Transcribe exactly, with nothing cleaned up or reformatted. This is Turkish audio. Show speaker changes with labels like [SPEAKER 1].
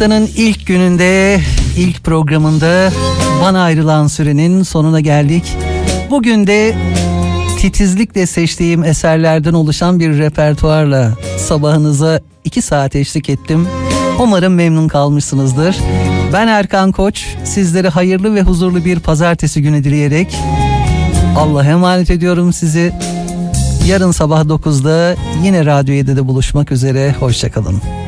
[SPEAKER 1] Haftanın ilk gününde, ilk programında bana ayrılan sürenin sonuna geldik. Bugün de titizlikle seçtiğim eserlerden oluşan bir repertuarla sabahınıza iki saat eşlik ettim. Umarım memnun kalmışsınızdır. Ben Erkan Koç, sizlere hayırlı ve huzurlu bir pazartesi günü dileyerek Allah'a emanet ediyorum sizi. Yarın sabah dokuzda yine Radyo yedide buluşmak üzere. Hoşça kalın.